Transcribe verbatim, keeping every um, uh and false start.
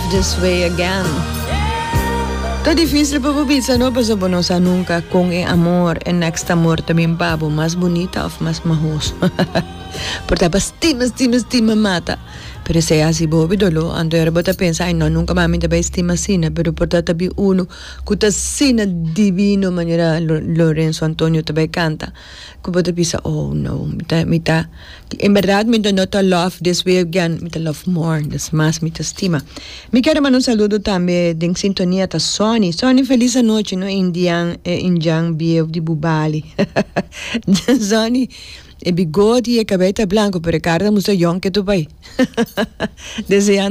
this way again. Tá difícil para pizza, no? Pero bueno, sa nunca con el amor, el next amor también babo, más bonita o más mahoso. Porque pa estima, estima, estima mata. Pero se así bobi dolo, ando era bota pensa, ay no, nunca mami te va estima sina, pero por tata bi uno, kuta sina divino manera Lorenzo Antonio te va canta. Kuta pisa, oh no, mita, mita, en verdad mita no te love this way again, mita love more, das más mita estima. Me quiero mandar un saludo también de sintonía ta Sony. Sony, feliz noche, no? Indian, eh, Indian Biev di Bubali. Sony, e bigode e cabelo branco, pero cara musta young que tu pai. Deseando